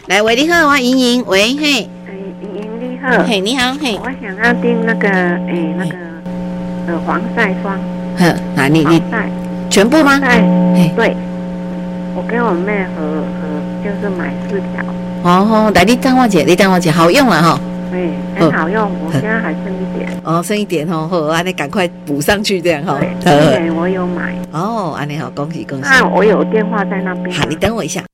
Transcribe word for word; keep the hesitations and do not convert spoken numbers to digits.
来，喂，你好，我莹莹，喂，嘿， 哎，莹莹你好， 嘿，你好，嘿， 我想要订那个，哎，那个呃防晒霜， 呵，啊，你你防晒全部吗？ 防晒， 嘿， 对，我跟我妹和和就是买四条， 哦，来，你等我一下，你等我一下，好用了哈。 对，很好用，我现在还剩一点。 哦，剩一点哦，好，啊，你赶快补上去这样哈。 对，之前我有买。 哦，安尼好，恭喜恭喜。 那我有电话在那边。 好，你等我一下。